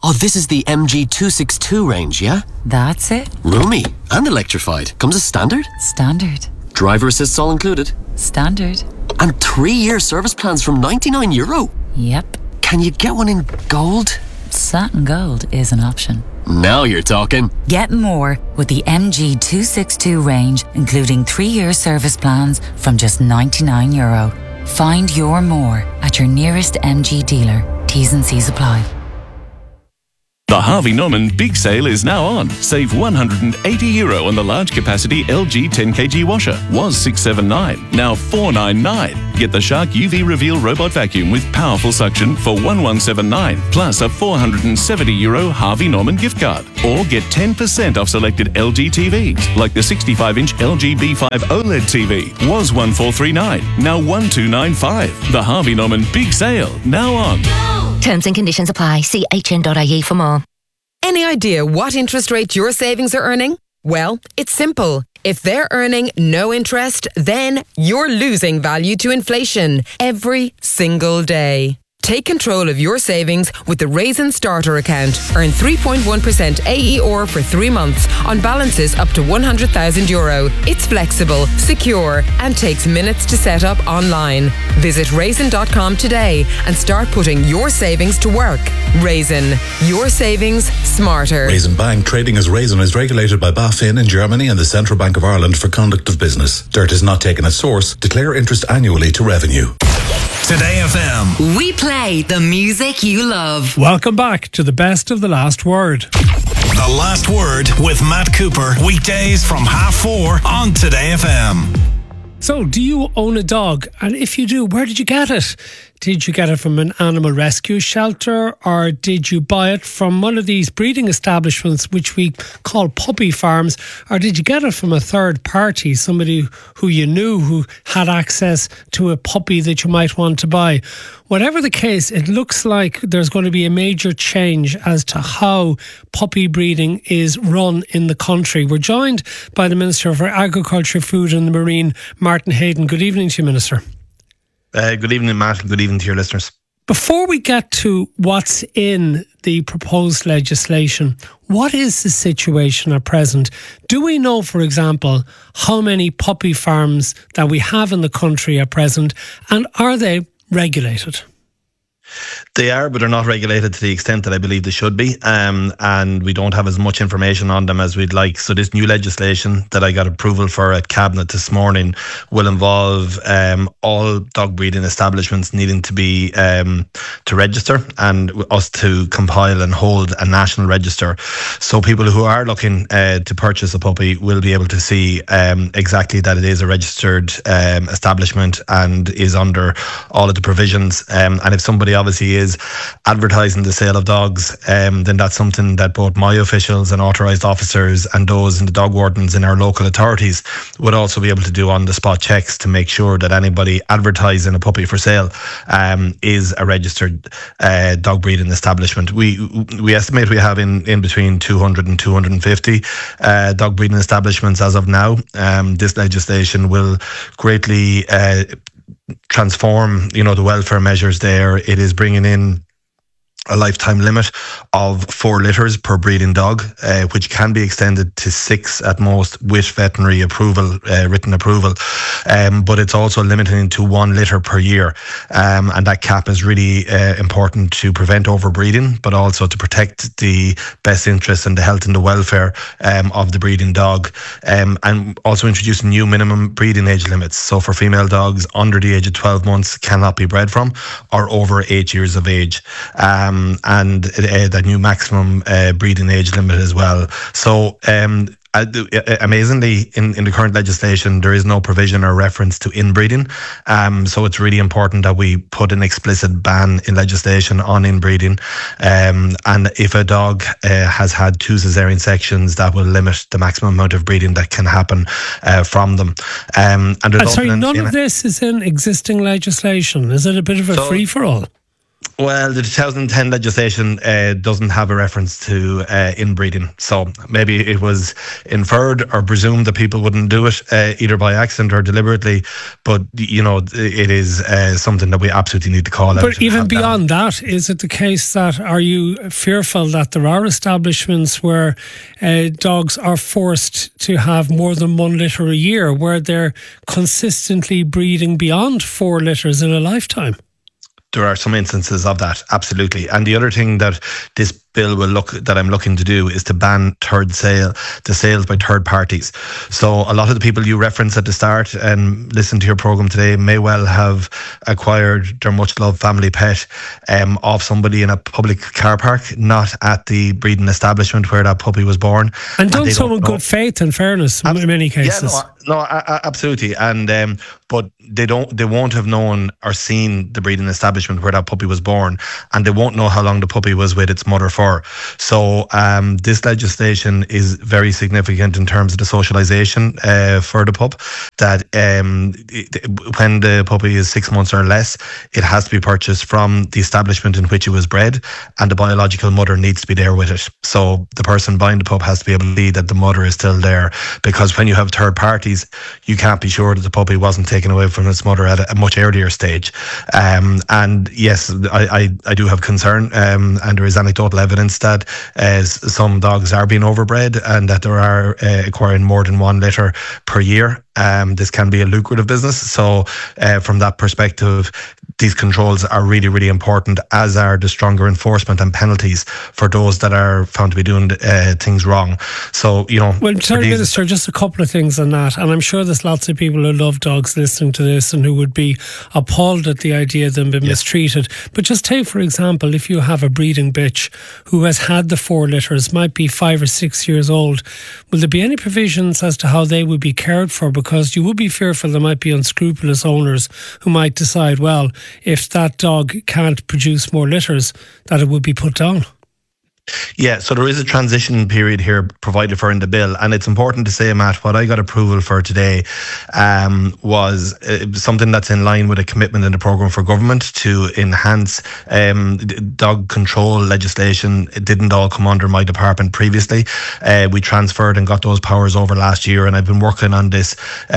Oh, this is the MG262 range, yeah? That's it. Roomy and electrified. Comes as standard? Standard. Driver assists all included? Standard. And 3-year service plans from €99? Yep. Can you get one in gold? Satin gold is an option. Now you're talking. Get more with the MG262 range, including 3-year service plans from just €99. Find your more at your nearest MG dealer. T's and C's apply. The Harvey Norman Big Sale is now on. Save €180 on the large capacity LG 10kg washer. Was $679, now $499. Get the Shark UV Reveal Robot Vacuum with powerful suction for $1179, plus a €470 Harvey Norman gift card. Or get 10% off selected LG TVs, like the 65-inch LG B5 OLED TV. Was $1439, now $1295. The Harvey Norman Big Sale, now on. Terms and conditions apply. See hn.ie for more. Any idea what interest rate your savings are earning? Well, it's simple. If they're earning no interest, then you're losing value to inflation every single day. Take control of your savings with the Raisin Starter account. Earn 3.1% AER for 3 months on balances up to €100,000. It's flexible, secure, and takes minutes to set up online. Visit raisin.com today and start putting your savings to work. Raisin, your savings smarter. Raisin Bank, trading as Raisin, is regulated by BaFin in Germany and the Central Bank of Ireland for conduct of business. Dirt is not taken at source. Declare interest annually to revenue. Today FM. We play the music you love. Welcome back to the best of The Last Word. The Last Word with Matt Cooper. Weekdays from 4:30 on Today FM. So, do you own a dog? And if you do, where did you get it? Did you get it from an animal rescue shelter, or did you buy it from one of these breeding establishments which we call puppy farms, or did you get it from a third party, somebody who you knew who had access to a puppy that you might want to buy? Whatever the case, it looks like there's going to be a major change as to how puppy breeding is run in the country. We're joined by the Minister for Agriculture, Food and the Marine, Martin Hayden. Good evening to you, Minister. Good evening, Matt, and good evening to your listeners. Before we get to what's in the proposed legislation, what is the situation at present? Do we know, for example, how many puppy farms that we have in the country at present, and are they regulated? They are, but they're not regulated to the extent that I believe they should be. And we don't have as much information on them as we'd like. So this new legislation that I got approval for at Cabinet this morning will involve all dog breeding establishments needing to be to register, and us to compile and hold a national register. So people who are looking to purchase a puppy will be able to see exactly that it is a registered establishment and is under all of the provisions. And if somebody obviously is advertising the sale of dogs, then that's something that both my officials and authorised officers and those in the dog wardens in our local authorities would also be able to do on-the-spot checks to make sure that anybody advertising a puppy for sale is a registered dog breeding establishment. We estimate we have in between 200 and 250 dog breeding establishments as of now. This legislation will greatly transform, the welfare measures there. It is bringing in a lifetime limit of 4 litters per breeding dog, which can be extended to 6 at most with veterinary approval, written approval. But it's also limited to 1 litter per year. And that cap is really important to prevent overbreeding, but also to protect the best interests and the health and the welfare of the breeding dog. And also introducing new minimum breeding age limits. So for female dogs under the age of 12 months cannot be bred from, or over 8 years of age. And the new maximum breeding age limit as well. So amazingly, in the current legislation, there is no provision or reference to inbreeding. So it's really important that we put an explicit ban in legislation on inbreeding. And if a dog has had 2 caesarean sections, that will limit the maximum amount of breeding that can happen from them. And sorry, none of this is in existing legislation. Is it a bit of a free-for-all? Well, the 2010 legislation doesn't have a reference to inbreeding. So maybe it was inferred or presumed that people wouldn't do it either by accident or deliberately. But, it is something that we absolutely need to call out. But even beyond that, is it the case that, are you fearful that there are establishments where dogs are forced to have more than 1 litre a year, where they're consistently breeding beyond 4 litres in a lifetime? There are some instances of that, absolutely. And the other thing that this bill that I'm looking to do is to ban the sales by third parties. So a lot of the people you referenced at the start and listened to your programme today may well have acquired their much loved family pet off somebody in a public car park, not at the breeding establishment where that puppy was born. And done so in good faith and fairness in many cases. Yeah, no, absolutely. And but they won't have known or seen the breeding establishment where that puppy was born, and they won't know how long the puppy was with its mother for. So this legislation is very significant in terms of the socialisation for the pup, that when the puppy is 6 months or less, it has to be purchased from the establishment in which it was bred, and the biological mother needs to be there with it. So the person buying the pup has to be able to see that the mother is still there, because when you have third parties, you can't be sure that the puppy wasn't taken away from its mother at a much earlier stage. And yes, I do have concern, and there is anecdotal evidence that some dogs are being overbred and that there are acquiring more than 1 litre per year. This can be a lucrative business. So from that perspective, these controls are really, really important, as are the stronger enforcement and penalties for those that are found to be doing things wrong. So, Well, sorry, Minister, just a couple of things on that. And I'm sure there's lots of people who love dogs listening to this and who would be appalled at the idea of them being mistreated. But just take, for example, if you have a breeding bitch who has had the 4 litres, might be 5 or 6 years old, will there be any provisions as to how they would be cared for? Because you would be fearful there might be unscrupulous owners who might decide, well, if that dog can't produce more litters, that it would be put down. Yeah, so there is a transition period here provided for in the bill, and it's important to say, Matt, what I got approval for today was something that's in line with a commitment in the programme for government to enhance dog control legislation. It didn't all come under my department previously. We transferred and got those powers over last year, and I've been working on this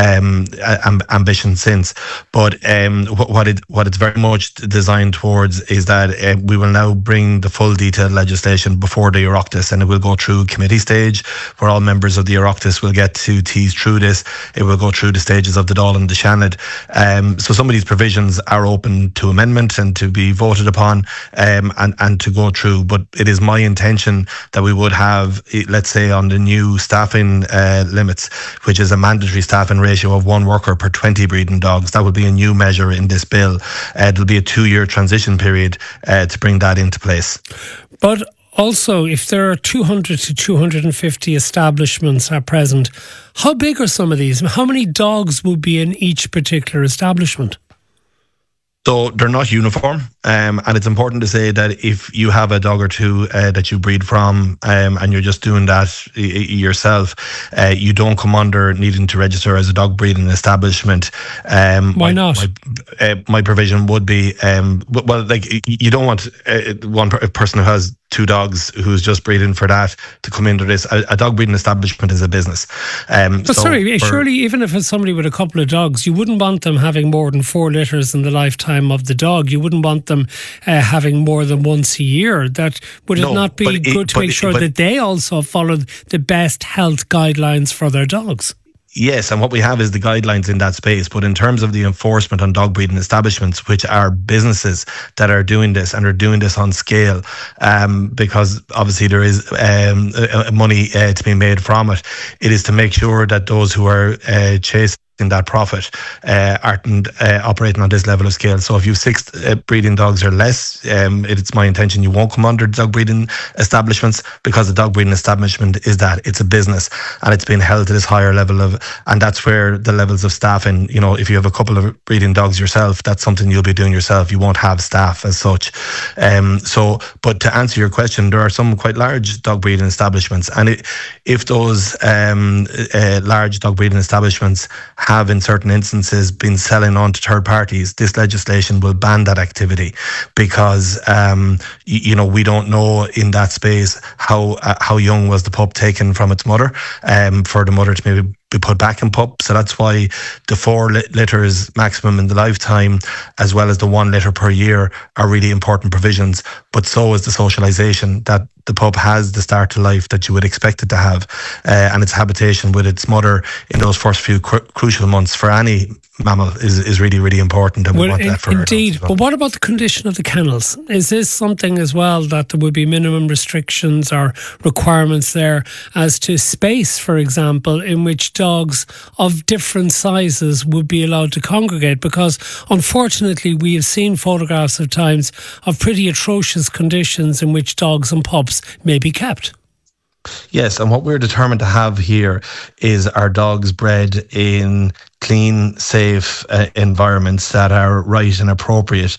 ambition since. But what it's very much designed towards is that we will now bring the full detailed legislation before the Oireachtas, and it will go through committee stage where all members of the Oireachtas will get to tease through this. It will go through the stages of the Dáil and the Seanad. So some of these provisions are open to amendment and to be voted upon and to go through. But it is my intention that we would have, let's say, on the new staffing limits, which is a mandatory staffing ratio of 1 worker per 20 breeding dogs. That would be a new measure in this bill. There'll be a 2-year transition period to bring that into place. But also, if there are 200 to 250 establishments at present, how big are some of these? How many dogs would be in each particular establishment? So they're not uniform, and it's important to say that if you have a dog or two that you breed from and you're just doing that yourself, you don't come under needing to register as a dog breeding establishment. Why not? My provision would be, you don't want one person who has 2 dogs who's just breeding for that to come into this. A dog breeding establishment is a business. Surely even if it's somebody with a couple of dogs, you wouldn't want them having more than 4 litres in the lifetime of the dog. You wouldn't want them having more than once a year. Would it not be good to make sure that they also follow the best health guidelines for their dogs? Yes, and what we have is the guidelines in that space. But in terms of the enforcement on dog breeding establishments, which are businesses that are doing this and are doing this on scale, because obviously there is money to be made from it, it is to make sure that those who are chasing that profit aren't operating on this level of scale. So if you've 6 breeding dogs or less, it's my intention you won't come under dog breeding establishments, because the dog breeding establishment is that it's a business and it's being held to this higher level of, and that's where the levels of staffing, if you have a couple of breeding dogs yourself, that's something you'll be doing yourself. You won't have staff as such. But to answer your question, there are some quite large dog breeding establishments, and if those large dog breeding establishments have in certain instances been selling on to third parties, this legislation will ban that activity, because we don't know in that space how young was the pup taken from its mother, for the mother to maybe be put back in pup. So that's why the 4 litters maximum in the lifetime, as well as the 1 litter per year, are really important provisions. But so is the socialisation that the pup has the start to life that you would expect it to have, and its habitation with its mother in those first few crucial months for any mammal is really, really important, and we want that for indeed. But what about the condition of the kennels? Is this something as well that there would be minimum restrictions or requirements there as to space, for example, in which dogs of different sizes would be allowed to congregate? Because unfortunately we have seen photographs of times of pretty atrocious conditions in which dogs and pups may be kept. Yes, and what we're determined to have here is our dogs bred in clean, safe environments that are right and appropriate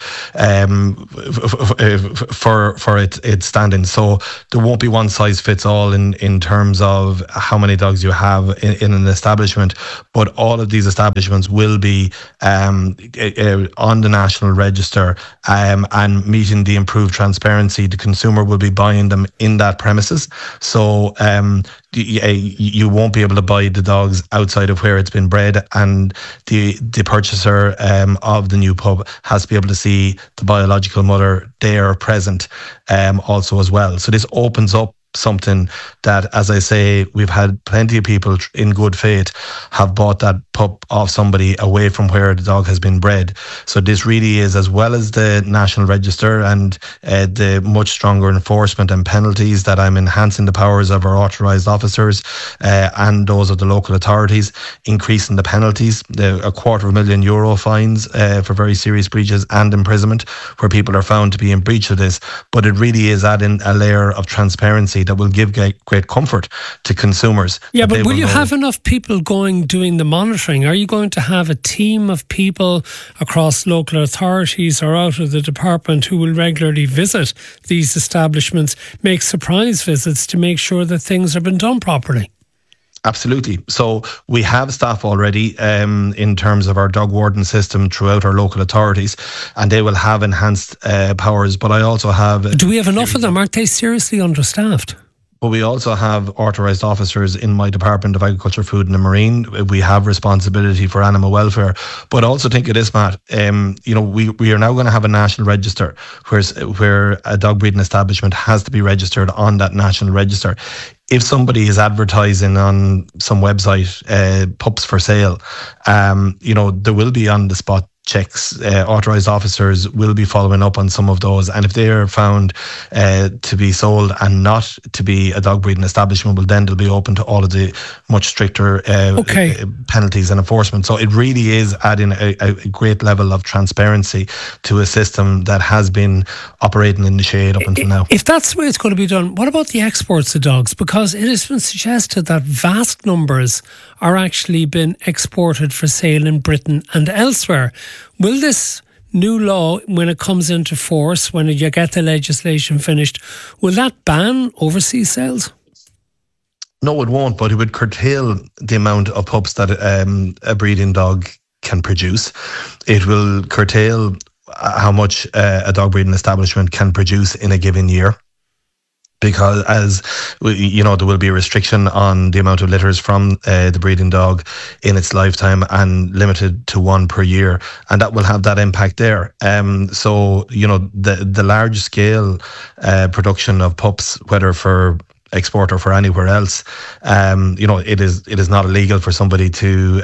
for its standing. So there won't be one size fits all in terms of how many dogs you have in an establishment, but all of these establishments will be on the National Register and meeting the improved transparency. The consumer will be buying them in that premises. So you won't be able to buy the dogs outside of where it's been bred, and the purchaser of the new pup has to be able to see the biological mother there present also as well. So this opens up something that, as I say, we've had plenty of people in good faith have bought that pup off somebody away from where the dog has been bred. So this really is, as well as the National Register and the much stronger enforcement and penalties, that I'm enhancing the powers of our authorised officers and those of the local authorities, increasing the penalties, the €250,000 fines for very serious breaches and imprisonment where people are found to be in breach of this. But it really is adding a layer of transparency that will give great comfort to consumers. Yeah, but will you have enough people doing the monitoring? Are you going to have a team of people across local authorities or out of the department who will regularly visit these establishments, make surprise visits to make sure that things have been done properly? Absolutely. So we have staff already in terms of our dog warden system throughout our local authorities, and they will have enhanced powers. But I also have... Do we have enough of them? Aren't they seriously understaffed? But we also have authorised officers in my Department of Agriculture, Food and Marine. We have responsibility for animal welfare. But also think of this, Matt. We are now going to have a national register where a dog breeding establishment has to be registered on that national register. If somebody is advertising on some website pups for sale, there will be on the spot checks. Authorised officers will be following up on some of those, and if they are found to be sold and not to be a dog breeding establishment, well, then they'll be open to all of the much stricter penalties and enforcement. So it really is adding a great level of transparency to a system that has been operating in the shade up until now. If that's the way it's going to be done, what about the exports of dogs? Because it has been suggested that vast numbers are actually been exported for sale in Britain and elsewhere. Will this new law, when it comes into force, when you get the legislation finished, will that ban overseas sales? No, it won't, but it would curtail the amount of pups that a breeding dog can produce. It will curtail how much a dog breeding establishment can produce in a given year. Because, as there will be a restriction on the amount of litters from the breeding dog in its lifetime and limited to 1 per year, and that will have that impact there. So the large scale production of pups, whether for export or for anywhere else, it is not illegal for somebody to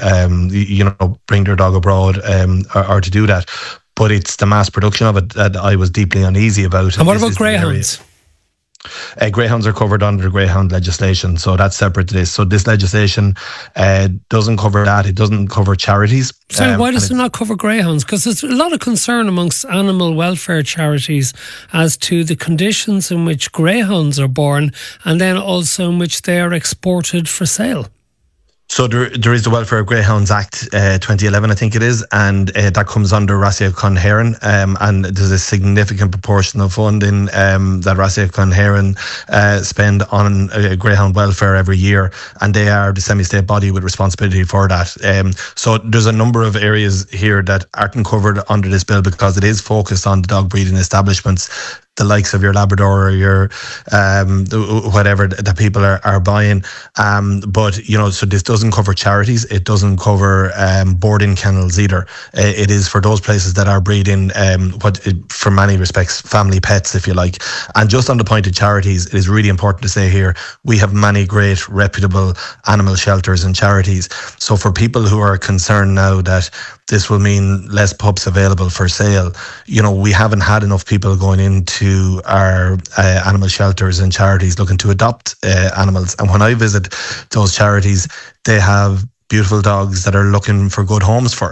bring their dog abroad or to do that. But it's the mass production of it that I was deeply uneasy about. And what about greyhounds? Greyhounds are covered under greyhound legislation, so that's separate to this. So this legislation doesn't cover that. It doesn't cover charities. So why does it not cover greyhounds? Because there's a lot of concern amongst animal welfare charities as to the conditions in which greyhounds are born and then also in which they are exported for sale. So there is the Welfare of Greyhounds Act 2011, I think it is, and that comes under Rasia Con Héireann, and there's a significant proportion of funding that Rasia Con Héireann spend on greyhound welfare every year, and they are the semi-state body with responsibility for that. So there's a number of areas here that aren't covered under this bill because it is focused on the dog breeding establishments, the likes of your Labrador or your whatever that people are buying. But, so this doesn't cover charities. It doesn't cover boarding kennels either. It is for those places that are breeding for many respects, family pets, if you like. And just on the point of charities, it is really important to say here, we have many great reputable animal shelters and charities. So for people who are concerned now that this will mean less pups available for sale, we haven't had enough people going into our animal shelters and charities looking to adopt animals. And when I visit those charities, they have beautiful dogs that are looking for good homes for.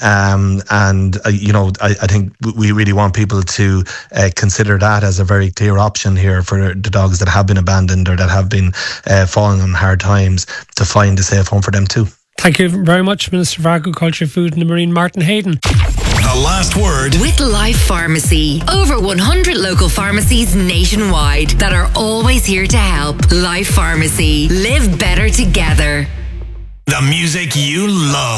I think we really want people to consider that as a very clear option here for the dogs that have been abandoned or that have been falling on hard times, to find a safe home for them too. Thank you very much, Minister for Agriculture, Food and the Marine, Martin Hayden. The last word with Life Pharmacy. Over 100 local pharmacies nationwide that are always here to help. Life Pharmacy. Live better together. The music you love.